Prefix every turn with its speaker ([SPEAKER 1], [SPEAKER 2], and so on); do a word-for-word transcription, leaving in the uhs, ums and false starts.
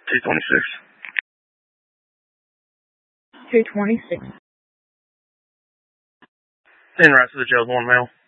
[SPEAKER 1] two twenty-six.
[SPEAKER 2] two twenty-six.
[SPEAKER 1] En route to the jail, one male.